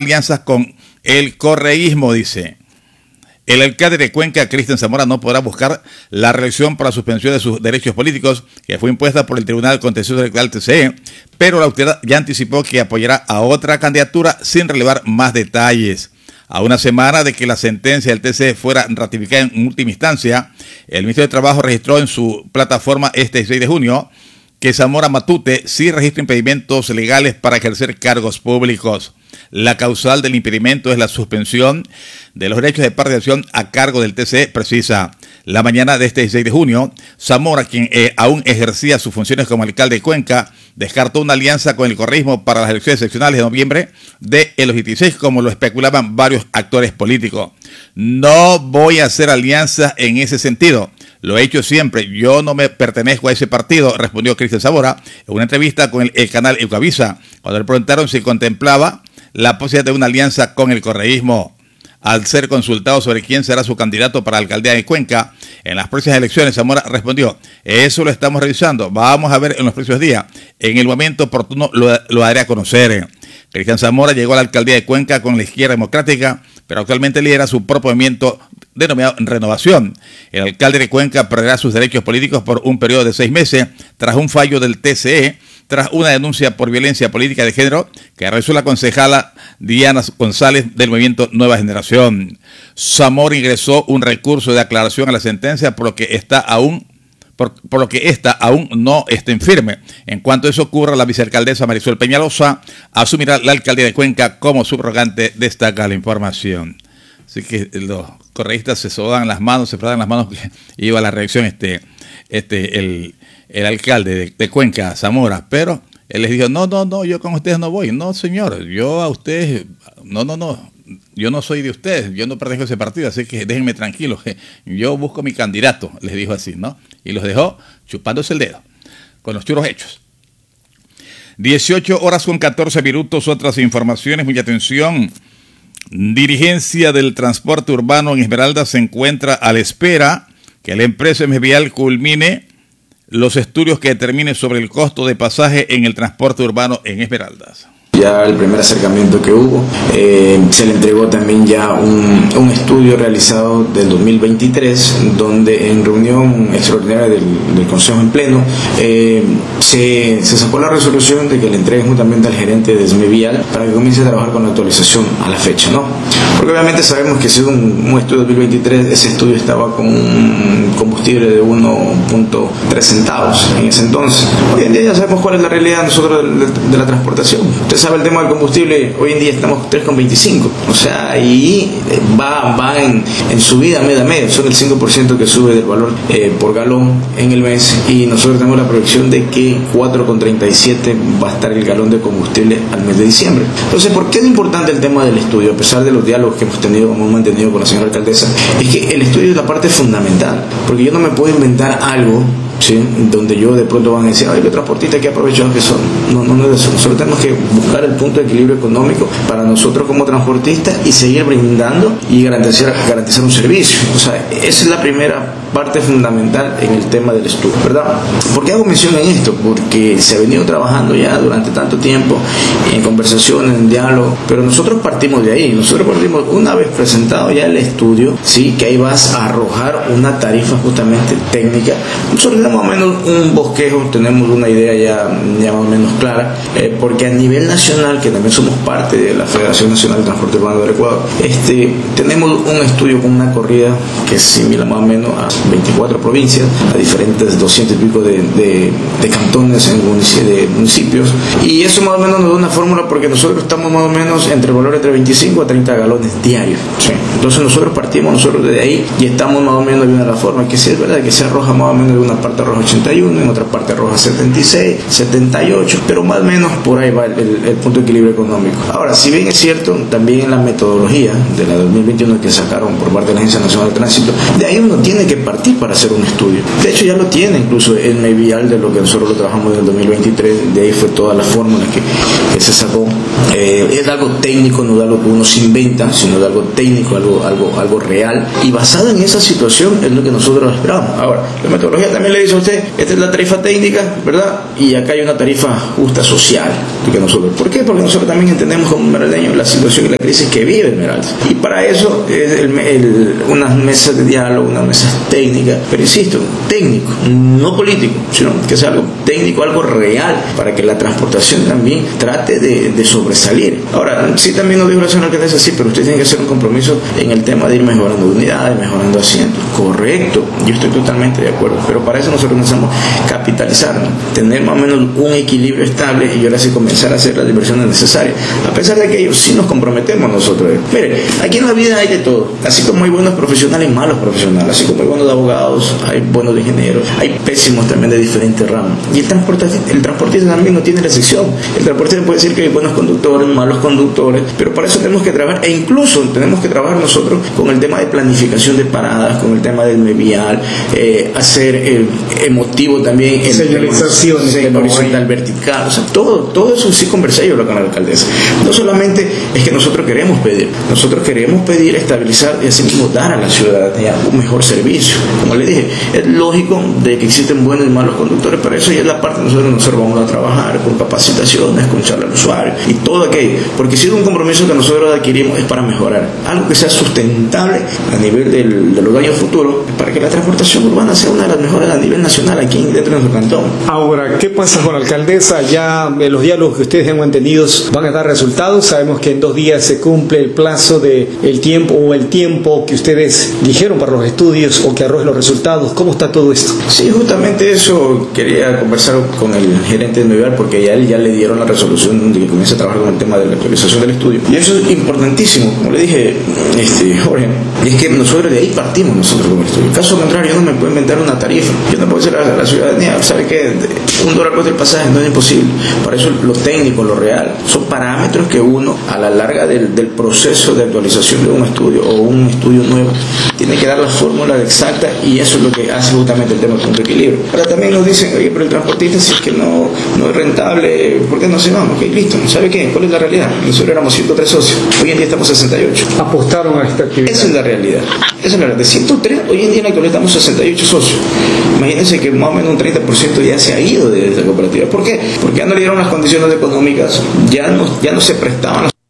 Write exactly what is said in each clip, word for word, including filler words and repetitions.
alianzas con el correísmo, dice. El alcalde de Cuenca, Cristian Zamora, no podrá buscar la reelección por la suspensión de sus derechos políticos que fue impuesta por el Tribunal Contencioso Electoral T C E, pero la autoridad ya anticipó que apoyará a otra candidatura sin relevar más detalles. A una semana de que la sentencia del T C E fuera ratificada en última instancia, el Ministerio de Trabajo registró en su plataforma este seis de junio que Zamora Matute sí registra impedimentos legales para ejercer cargos públicos. La causal del impedimento es la suspensión de los derechos de participación a cargo del T C E, precisa. La mañana de este dieciséis de junio, Zamora, quien eh, aún ejercía sus funciones como alcalde de Cuenca, descartó una alianza con el correísmo para las elecciones seccionales de noviembre de el ochenta y seis, como lo especulaban varios actores políticos. No voy a hacer alianzas en ese sentido. Lo he hecho siempre. Yo no me pertenezco a ese partido, respondió Cristian Zamora en una entrevista con el, el canal Eucavisa, cuando le preguntaron si contemplaba la posibilidad de una alianza con el correísmo. Al ser consultado sobre quién será su candidato para la alcaldía de Cuenca en las próximas elecciones, Zamora respondió: eso lo estamos revisando, vamos a ver en los próximos días, en el momento oportuno lo, lo haré a conocer. Cristian Zamora llegó a la alcaldía de Cuenca con la Izquierda Democrática, pero actualmente lidera su propio movimiento denominado Renovación. El alcalde de Cuenca perderá sus derechos políticos por un periodo de seis meses tras un fallo del T C E, tras una denuncia por violencia política de género que realizó la concejala Diana González del movimiento Nueva Generación. Zamora ingresó un recurso de aclaración a la sentencia, por lo que está aún por, por lo que esta aún no está en firme. En cuanto eso ocurra, la vicealcaldesa Marisol Peñalosa asumirá la alcaldía de Cuenca como subrogante, destaca la información. Así que los correístas se soban las manos, se frotan las manos, y iba a la reacción este, este, el, el alcalde de, de Cuenca, Zamora, pero él les dijo: no, no, no, yo con ustedes no voy. No, señor, yo a ustedes, no, no, no, yo no soy de ustedes, yo no pertenezco a ese partido, así que déjenme tranquilos, yo busco mi candidato, les dijo así, ¿no? Y los dejó chupándose el dedo, con los churros hechos. dieciocho horas con catorce minutos, otras informaciones, mucha atención. Dirigencia del transporte urbano en Esmeraldas se encuentra a la espera que la empresa Esmevial culmine los estudios que determinen sobre el costo de pasaje en el transporte urbano en Esmeraldas. Ya el primer acercamiento que hubo, eh, se le entregó también ya un, un estudio realizado del dos mil veintitrés, donde en reunión extraordinaria del, del Consejo en Pleno eh, se, se sacó la resolución de que le entreguen justamente al gerente de Esmevial para que comience a trabajar con la actualización a la fecha, ¿no? Porque obviamente sabemos que si es un, un estudio de dos mil veintitrés, ese estudio estaba con un combustible de uno punto tres centavos en ese entonces. Hoy en día ya sabemos cuál es la realidad nosotros de, de, de la transportación. Usted sabe el tema del combustible, hoy en día estamos tres con veinticinco, o sea, y va, va en, en subida media media, son el cinco por ciento que sube del valor eh, por galón en el mes, y nosotros tenemos la proyección de que cuatro con treinta y siete va a estar el galón de combustible al mes de diciembre. Entonces, ¿por qué es importante el tema del estudio? A pesar de los diálogos que hemos tenido, hemos mantenido con la señora alcaldesa, es que el estudio es la parte fundamental, porque yo no me puedo inventar algo, ¿sí?, donde yo de pronto van a decir: ay, qué transportista, qué aprovechados que son. No, no, no es eso. Nosotros tenemos que buscar el punto de equilibrio económico para nosotros como transportistas y seguir brindando y garantizar, garantizar un servicio. O sea, esa es la primera parte fundamental en el tema del estudio, ¿verdad? ¿Por qué hago mención en esto? Porque se ha venido trabajando ya durante tanto tiempo en conversaciones, en diálogo, pero nosotros partimos de ahí. Nosotros partimos, una vez presentado ya el estudio, sí, que ahí vas a arrojar una tarifa justamente técnica. Nosotros tenemos más o menos un bosquejo, tenemos una idea ya, ya más o menos clara, eh, porque a nivel nacional, que también somos parte de la Federación Nacional de Transporte Urbano del Ecuador, este, tenemos un estudio con una corrida que es similar más o menos a veinticuatro provincias, a diferentes doscientos y pico de, de, de cantones en de municipios, y eso más o menos nos da una fórmula, porque nosotros estamos más o menos entre valores entre veinticinco a treinta galones diarios, ¿sí? Entonces nosotros partimos nosotros desde ahí y estamos más o menos de una forma que sí es verdad que se arroja más o menos de una parte arroja ochenta y uno, en otra parte arroja setenta y seis, setenta y ocho, pero más o menos por ahí va el, el, el punto de equilibrio económico. Ahora, si bien es cierto, también en la metodología de la dos mil veintiuno que sacaron por parte de la Agencia Nacional de Tránsito, de ahí uno tiene que partir para hacer un estudio. De hecho, ya lo tiene incluso el Esmevial, de lo que nosotros lo trabajamos en el dos mil veintitrés, de ahí fue toda la fórmula que, que se sacó eh, es algo técnico, no de algo que uno se inventa, sino de algo técnico, algo, algo, algo real, y basado en esa situación es lo que nosotros esperamos. Ahora, la metodología también le dice a usted, esta es la tarifa técnica, ¿verdad? Y acá hay una tarifa justa social, que nosotros, ¿por qué? Porque nosotros también entendemos como esmeraldeños la situación y la crisis que vive Esmeraldas, y para eso es el, el, unas mesas de diálogo, unas mesas técnicas, pero insisto, técnico, no político, sino que sea algo técnico, algo real, para que la transportación también trate de, de sobresalir. Ahora, sí también nos dijo la señora alcaldesa, sí, pero usted tiene que hacer un compromiso en el tema de ir mejorando unidades, mejorando asientos. Correcto, yo estoy totalmente de acuerdo, pero para eso nosotros necesitamos capitalizarnos, tener más o menos un equilibrio estable y ahora sí comenzar a hacer las inversiones necesarias, a pesar de que ellos sí nos comprometemos nosotros. Mire, aquí en la vida hay de todo, así como hay buenos profesionales y malos profesionales, así como hay buenos de abogados, hay buenos de ingenieros, hay pésimos también de diferentes ramas, y el transportista, el transportista también no tiene restricción. El transportista puede decir que hay buenos conductores, malos conductores, pero para eso tenemos que trabajar, e incluso tenemos que trabajar nosotros con el tema de planificación de paradas, con el tema del mevial, eh, hacer eh, emotivo también el señalización, tema, horizontal, vertical, o sea, todo, todo eso sí conversé yo con la alcaldesa. No solamente es que nosotros queremos pedir, nosotros queremos pedir, estabilizar y así mismo dar a la ciudadanía un mejor servicio. Como le dije, es lógico de que existen buenos y malos conductores, pero eso ya es la parte, nosotros nosotros vamos a trabajar con capacitaciones, con charla al usuario y todo aquello, porque si es un compromiso que nosotros adquirimos es para mejorar, algo que sea sustentable a nivel del, de los años futuros, para que la transportación urbana sea una de las mejores a nivel nacional aquí dentro de nuestro cantón. Ahora, ¿qué pasa con la alcaldesa? Ya en los diálogos que ustedes han mantenido van a dar resultados. Sabemos que en dos días se cumple el plazo de el tiempo o el tiempo que ustedes dijeron para los estudios o que arrojen los resultados. ¿Cómo está todo esto? Sí, justamente eso quería conversar con el gerente de Mevial, porque ya él ya le dieron la resolución de que comience a trabajar con el tema de la actualización del estudio. Y eso es importantísimo, como le dije, este, Jorge, y es que nosotros de ahí partimos nosotros con el estudio. En caso contrario, yo no me puedo inventar una tarifa. Yo no puedo decir a la ciudadanía, ¿sabe qué? Un dólar cuesta el pasaje, no es imposible. Para eso lo técnico, lo real, son parámetros que uno a la larga del, del proceso de actualización de un estudio o un estudio nuevo tiene que dar la fórmula exacta, y eso es lo que hace justamente el tema del punto de equilibrio. Ahora también nos dicen, oye, pero el transportista, si es que no, no es rentable, ¿por qué no se vamos? Ok, listo, ¿sabe qué? ¿Cuál es la realidad? Nosotros éramos ciento tres socios, hoy en día estamos sesenta y ocho. Apostaron a esta actividad. Esa es la realidad. Esa es la realidad. De ciento tres, hoy en día en la actualidad estamos sesenta y ocho socios. Imagínense que más o menos un treinta por ciento ya se ha ido de esta cooperativa. ¿Por qué? Porque ya no le dieron las condiciones económicas, ya no, ya no se prestaban las...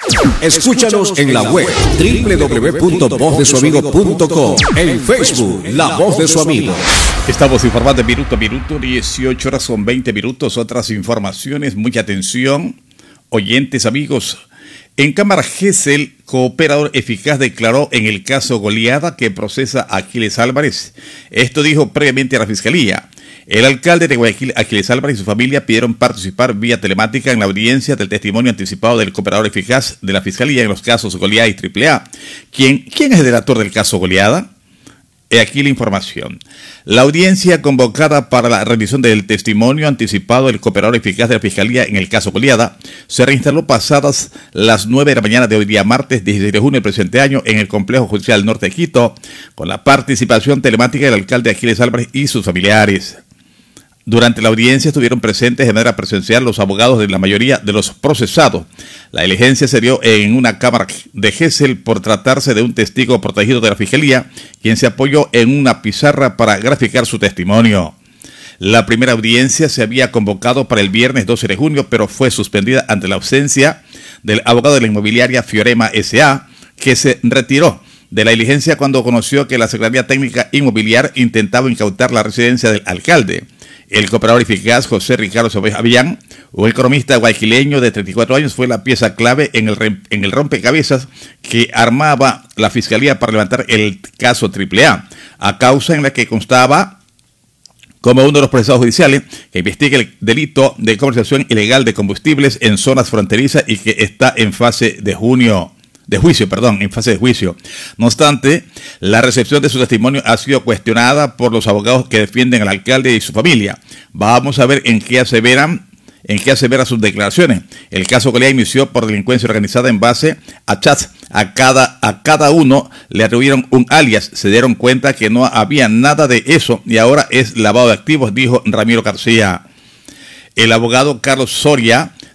Escúchanos en la web doble u doble u doble u punto voz de su amigo punto com, en Facebook La Voz de su Amigo. Estamos informando minuto a minuto, dieciocho horas con veinte minutos. Otras informaciones, mucha atención, oyentes, amigos. En Cámara Gesell, cooperador eficaz declaró en el caso Goleada que procesa a Aquiles Álvarez. Esto dijo previamente a la Fiscalía. El alcalde de Guayaquil, Aquiles Álvarez, y su familia pidieron participar vía telemática en la audiencia del testimonio anticipado del cooperador eficaz de la Fiscalía en los casos Goleada y Triple A. ¿Quién, quién es el delator del caso Goleada? He aquí la información. La audiencia convocada para la revisión del testimonio anticipado del cooperador eficaz de la Fiscalía en el caso Goleada se reinstaló pasadas las nueve de la mañana de hoy día martes dieciséis de junio del presente año en el Complejo Judicial Norte de Quito, con la participación telemática del alcalde Aquiles Álvarez y sus familiares. Durante la audiencia estuvieron presentes de manera presencial los abogados de la mayoría de los procesados. La diligencia se dio en una cámara de Gesell por tratarse de un testigo protegido de la Fiscalía, quien se apoyó en una pizarra para graficar su testimonio. La primera audiencia se había convocado para el viernes doce de junio, pero fue suspendida ante la ausencia del abogado de la inmobiliaria Fiorema S A, que se retiró de la diligencia cuando conoció que la Secretaría Técnica Inmobiliar intentaba incautar la residencia del alcalde. El cooperador eficaz José Ricardo Sobey Avillán, un economista guayaquileño de treinta y cuatro años, fue la pieza clave en el, en el rompecabezas que armaba la Fiscalía para levantar el caso Triple A, a causa en la que constaba como uno de los procesados judiciales que investiga el delito de comercialización ilegal de combustibles en zonas fronterizas y que está en fase de junio. de juicio, perdón, en fase de juicio. No obstante, la recepción de su testimonio ha sido cuestionada por los abogados que defienden al alcalde y su familia. Vamos a ver en qué aseveran, en qué aseveran sus declaraciones. El caso Goleada inició por delincuencia organizada en base a chats. A cada, a cada uno le atribuyeron un alias. Se dieron cuenta que no había nada de eso y ahora es lavado de activos, dijo Ramiro García. El abogado Carlos Soria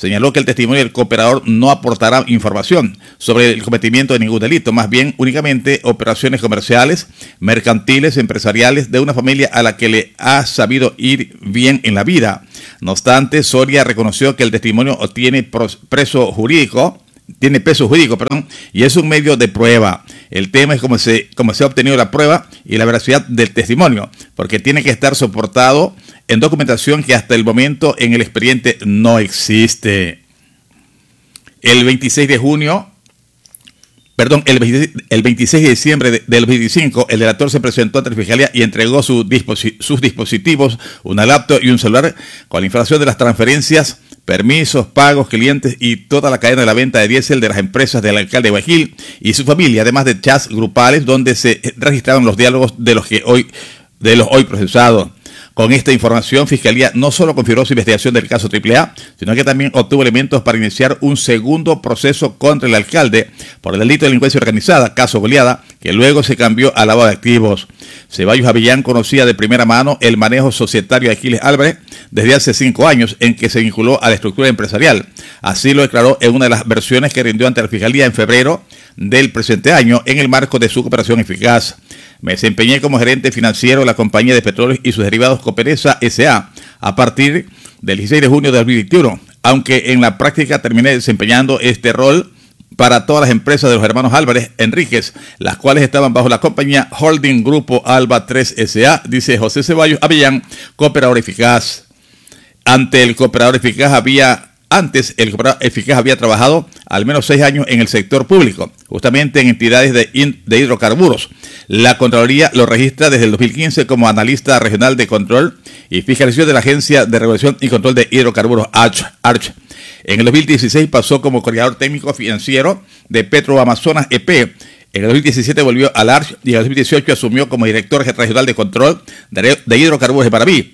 señaló que el testimonio del cooperador no aportará información sobre el cometimiento de ningún delito, más bien únicamente operaciones comerciales, mercantiles, empresariales de una familia a la que le ha sabido ir bien en la vida. No obstante, Soria reconoció que el testimonio tiene preso jurídico, tiene peso jurídico, perdón, y es un medio de prueba. El tema es cómo se, cómo se ha obtenido la prueba y la veracidad del testimonio, porque tiene que estar soportado en documentación que hasta el momento en el expediente no existe. El veintiséis de junio, perdón, el, el veintiséis de diciembre de, del veinticinco, el delator se presentó ante la Fiscalía y entregó su disposi sus dispositivos, una laptop y un celular con la información de las transferencias, permisos, pagos, clientes y toda la cadena de la venta de diésel de las empresas del alcalde de Guayaquil y su familia, además de chats grupales donde se registraron los diálogos de los que hoy, de los hoy procesados. Con esta información, Fiscalía no solo confirmó su investigación del caso triple A, sino que también obtuvo elementos para iniciar un segundo proceso contra el alcalde por el delito de delincuencia organizada, caso Goleada, que luego se cambió a lavado de activos. Ceballos Avellán conocía de primera mano el manejo societario de Aquiles Álvarez desde hace cinco años, en que se vinculó a la estructura empresarial. Así lo declaró en una de las versiones que rindió ante la Fiscalía en febrero del presente año en el marco de su cooperación eficaz. Me desempeñé como gerente financiero de la compañía de petróleos y sus derivados Coperesa S A a partir del dieciséis de junio de dos mil veintiuno, aunque en la práctica terminé desempeñando este rol para todas las empresas de los hermanos Álvarez Enríquez, las cuales estaban bajo la compañía Holding Grupo Alba tres S A, dice José Ceballos Avellán, cooperador eficaz. Ante el cooperador eficaz había... Antes, el cooperador eficaz había trabajado al menos seis años en el sector público, justamente en entidades de, de hidrocarburos. La Contraloría lo registra desde el dos mil quince como analista regional de control y fiscalización de la Agencia de Regulación y Control de Hidrocarburos, Arch. En el dos mil dieciséis pasó como coordinador técnico financiero de Petroamazonas E P. En el dos mil diecisiete volvió al Arch y en el dos mil dieciocho asumió como director regional de control de hidrocarburos de Paraví.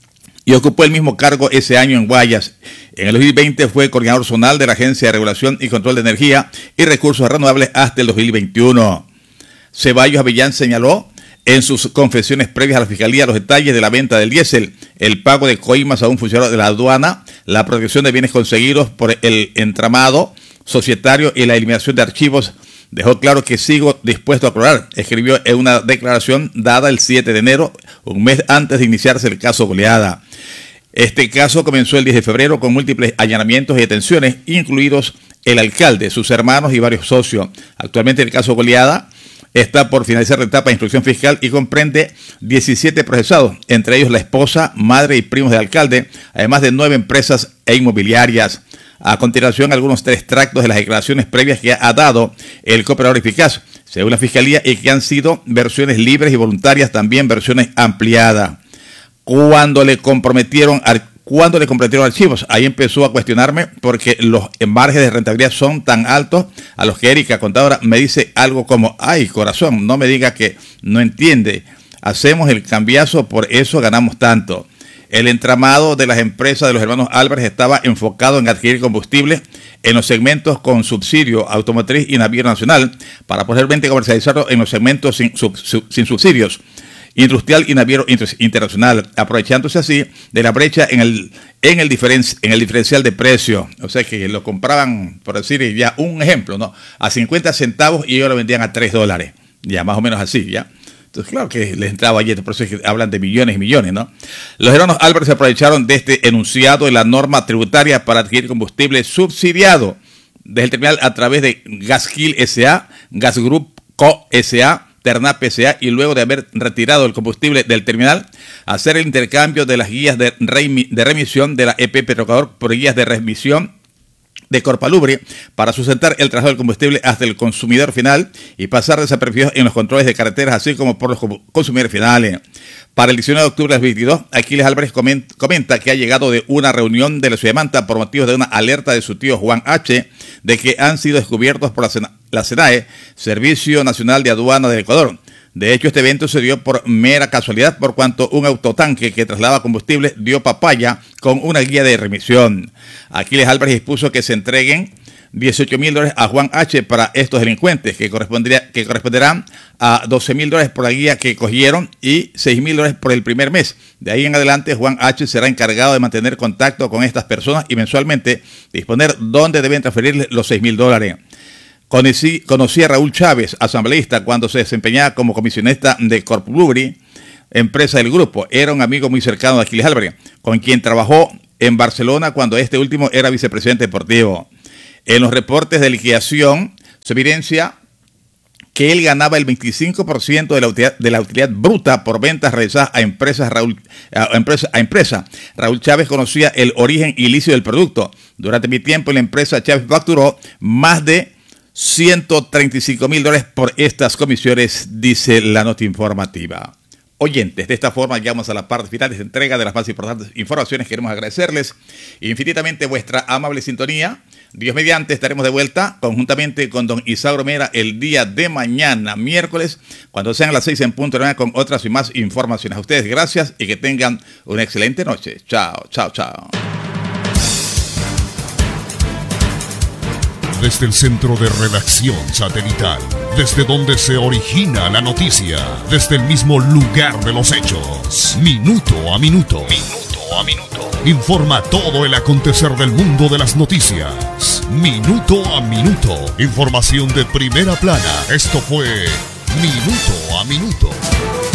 Y ocupó el mismo cargo ese año en Guayas. En el dos mil veinte fue coordinador zonal de la Agencia de Regulación y Control de Energía y Recursos Renovables hasta el dos mil veintiuno. Ceballos Avellán señaló en sus confesiones previas a la Fiscalía los detalles de la venta del diésel, el pago de coimas a un funcionario de la aduana, la protección de bienes conseguidos por el entramado societario y la eliminación de archivos. Dejó claro que sigo dispuesto a colaborar, escribió en una declaración dada el siete de enero, un mes antes de iniciarse el caso Goleada. Este caso comenzó el diez de febrero con múltiples allanamientos y detenciones, incluidos el alcalde, sus hermanos y varios socios. Actualmente el caso Goleada está por finalizar la etapa de instrucción fiscal y comprende diecisiete procesados, entre ellos la esposa, madre y primos del alcalde, además de nueve empresas e inmobiliarias. A continuación, algunos extractos de las declaraciones previas que ha dado el cooperador eficaz, según la Fiscalía, y que han sido versiones libres y voluntarias, también versiones ampliadas. Cuando le comprometieron, cuando le comprometieron archivos, ahí empezó a cuestionarme porque los márgenes de rentabilidad son tan altos a los que Erika, contadora, me dice algo como, ay, corazón, no me diga que no entiende, hacemos el cambiazo, por eso ganamos tanto. El entramado de las empresas de los hermanos Álvarez estaba enfocado en adquirir combustible en los segmentos con subsidio automotriz y naviero nacional para posteriormente comercializarlo en los segmentos sin, sub, sub, sin subsidios, industrial y naviero inter, internacional, aprovechándose así de la brecha en el, en, el diferen, en el diferencial de precio. O sea que lo compraban, por decir ya un ejemplo, ¿no?, a cincuenta centavos y ellos lo vendían a tres dólares. Ya más o menos así, ¿ya? Entonces, claro que les entraba ayer, por eso es que hablan de millones y millones, ¿no? Los hermanos Álvarez se aprovecharon de este enunciado de la norma tributaria para adquirir combustible subsidiado desde el terminal a través de Gasquil S A, Gas Group Co S A, Ternap S A, y luego de haber retirado el combustible del terminal, hacer el intercambio de las guías de, remi, de remisión de la E P Petroecuador por guías de remisión de Corpalubri para sustentar el traslado del combustible hasta el consumidor final y pasar desapercibidos en los controles de carreteras, así como por los consumidores finales. Para el diecinueve de octubre de dos mil veintidós, Aquiles Álvarez comenta que ha llegado de una reunión de la ciudad de Manta por motivos de una alerta de su tío Juan H. de que han sido descubiertos por la, Sena, la SENAE, Servicio Nacional de Aduana del Ecuador. De hecho, este evento se dio por mera casualidad, por cuanto un autotanque que trasladaba combustible dio papaya con una guía de remisión. Aquiles Álvarez dispuso que se entreguen dieciocho mil dólares a Juan H. para estos delincuentes, que, correspondería, que corresponderán a doce mil dólares por la guía que cogieron y seis mil dólares por el primer mes. De ahí en adelante, Juan H. será encargado de mantener contacto con estas personas y mensualmente disponer dónde deben transferirles los seis mil dólares. Conocí, conocí a Raúl Chávez, asambleísta, cuando se desempeñaba como comisionista de Corpubri, empresa del grupo. Era un amigo muy cercano de Aquiles Álvarez, con quien trabajó en Barcelona cuando este último era vicepresidente deportivo. En los reportes de liquidación se evidencia que él ganaba el veinticinco por ciento de la utilidad, de la utilidad bruta por ventas realizadas a empresas Raúl, a empresa, a empresa. Raúl Chávez conocía el origen ilícito del producto. Durante mi tiempo en la empresa, Chávez facturó más de ciento treinta y cinco mil dólares por estas comisiones, dice la nota informativa. Oyentes, de esta forma llegamos a la parte final de esta entrega de las más importantes informaciones. Queremos agradecerles infinitamente vuestra amable sintonía. Dios mediante, estaremos de vuelta conjuntamente con don Isauro Mera el día de mañana, miércoles, cuando sean las seis en punto de la mañana, con otras y más informaciones. A ustedes gracias y que tengan una excelente noche. Chao, chao, chao. Desde el centro de redacción satelital, desde donde se origina la noticia, desde el mismo lugar de los hechos, minuto a minuto, minuto a minuto, informa todo el acontecer del mundo de las noticias, minuto a minuto, información de primera plana. Esto fue Minuto a Minuto.